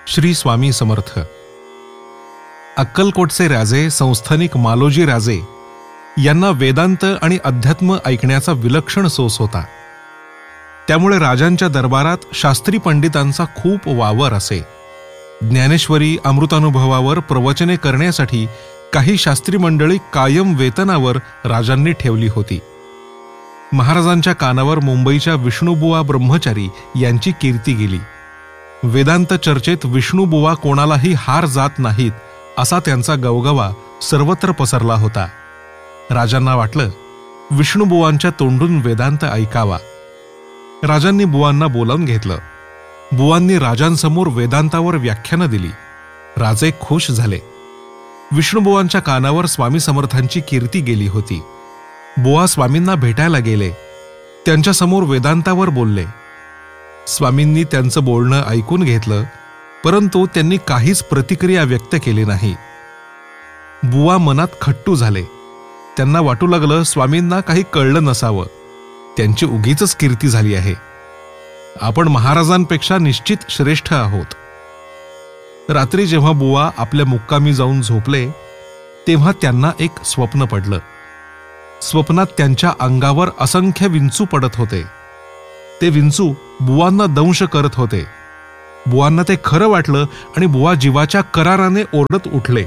श्री स्वामी समर्थ. अक्कलकोटचे राजे संस्थानिक मालोजी राजे यांना वेदांत आणि अध्यात्म ऐकण्याचा विलक्षण सोस होता. त्यामुळे राजांच्या दरबारात शास्त्री पंडितांचा खूप वावर असे. ज्ञानेश्वरी अमृतानुभवावर प्रवचने करण्यासाठी काही शास्त्री मंडळी कायम वेतनावर राजांनी ठेवली होती. महाराजांच्या कानावर मुंबईच्या विष्णुबुवा ब्रह्मचारी यांची कीर्ती गेली. वेदांत चर्चेत विष्णुबुवा कोणालाही हार जात नाहीत असा त्यांचा गवगवा सर्वत्र पसरला होता. राजांना वाटलं विष्णुबुवांच्या तोंडून वेदांत ऐकावा. राजांनी बुवांना बोलावून घेतलं. बुवांनी राजांसमोर वेदांतावर व्याख्यानं दिली. राजे खुश झाले. विष्णुबुवांच्या कानावर स्वामी समर्थांची कीर्ती गेली होती. बुवा स्वामींना भेटायला गेले. त्यांच्यासमोर वेदांतावर बोलले. स्वामींनी त्यांचं बोलणं ऐकून घेतलं, परंतु त्यांनी काहीच प्रतिक्रिया व्यक्त केली नाही. बुवा मनात खट्टू झाले. त्यांना वाटू लागलं स्वामींना काही कळलं नसावं, त्यांची उगीचच कीर्ती झाली आहे. आपण महाराजांपेक्षा निश्चित श्रेष्ठ आहोत. रात्री जेव्हा बुवा आपल्या मुक्कामी जाऊन झोपले तेव्हा त्यांना एक स्वप्न पडलं. स्वप्नात त्यांच्या अंगावर असंख्य विंचू पडत होते. ते विंचू बुवांना दंश करत होते. बुवांना ते खरं वाटलं आणि बुवा जीवाच्या कराराने ओरडत उठले.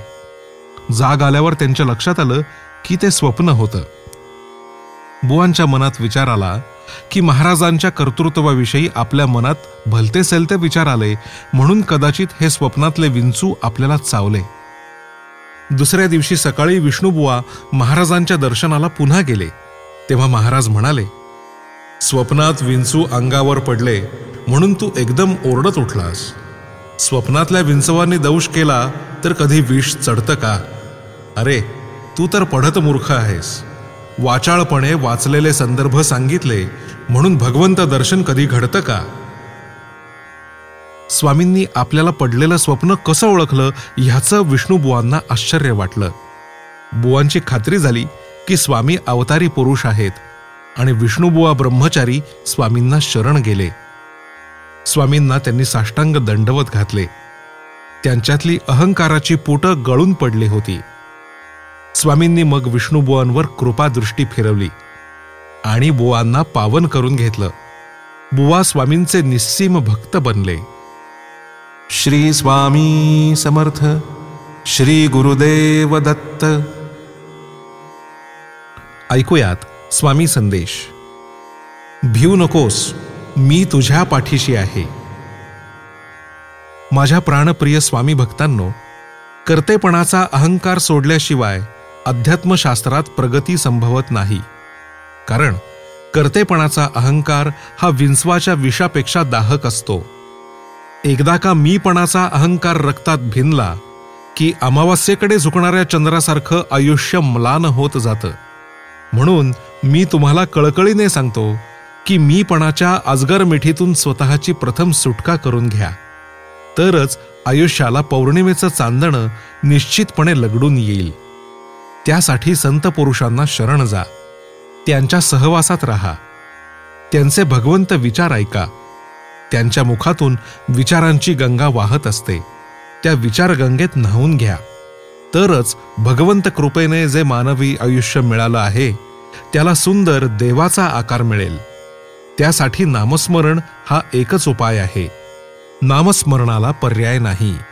जाग आल्यावर त्यांच्या लक्षात आलं की ते स्वप्न होतं. बुवांच्या मनात विचार आला की महाराजांच्या कर्तृत्वाविषयी आपल्या मनात भलते सलते विचार आले, म्हणून कदाचित हे स्वप्नातले विंचू आपल्याला चावले. दुसऱ्या दिवशी सकाळी विष्णुबुवा महाराजांच्या दर्शनाला पुन्हा गेले. तेव्हा महाराज म्हणाले, स्वप्नात विंचू अंगावर पडले म्हणून तू एकदम ओरडत उठलास. स्वप्नातल्या विंचवांनी दंश केला तर कधी विष चढतं का? अरे तू तर पढत मूर्ख आहेस. वाचाळपणे वाचलेले संदर्भ सांगितले म्हणून भगवंत दर्शन कधी घडतं का? स्वामींनी आपल्याला पडलेलं स्वप्न कसं ओळखलं ह्याचं विष्णुबुवांना आश्चर्य वाटलं. बुवांची खात्री झाली की स्वामी अवतारी पुरुष आहेत आणि विष्णुबुवा ब्रह्मचारी स्वामींना शरण गेले. स्वामींना त्यांनी साष्टांग दंडवत घातले. त्यांच्यातली अहंकाराची पोटं गळून पडली होती. स्वामींनी मग विष्णुबुवांवर कृपादृष्टी फिरवली आणि बुवांना पावन करून घेतलं. बुवा स्वामींचे निस्सीम भक्त बनले. श्री स्वामी समर्थ. श्री गुरुदेव दत्त. ऐकूयात स्वामी संदेश. भिऊ नकोस, मी तुझ्या पाठीशी आहे. माझ्या प्राणप्रिय स्वामी भक्तांनो, कर्तेपणाचा अहंकार सोडल्याशिवाय अध्यात्मशास्त्रात प्रगती संभवत नाही. कारण कर्तेपणाचा अहंकार हा विंचवाच्या विषापेक्षा दाहक असतो. एकदा का मीपणाचा अहंकार रक्तात भिनला की अमावास्येकडे झुकणाऱ्या चंद्रासारखं आयुष्य म्लान होत जातं. म्हणून मी तुम्हाला कळकळीने सांगतो की मीपणाच्या अजगर मिठीतून स्वतःची प्रथम सुटका करून घ्या. तरच आयुष्याला पौर्णिमेचं चांदणं निश्चितपणे लगडून येईल. त्यासाठी संत पुरुषांना शरण जा. त्यांच्या सहवासात राहा. त्यांचे भगवंत विचार ऐका. त्यांच्या मुखातून विचारांची गंगा वाहत असते. त्या विचारगंगेत न्हावून घ्या. तरच भगवंत कृपेने जे मानवी आयुष्य मिळालं आहे त्याला सुंदर देवाचा आकार मिळेल. त्यासाठी नामस्मरण हा एकच उपाय आहे. नामस्मरणाला पर्याय नाही.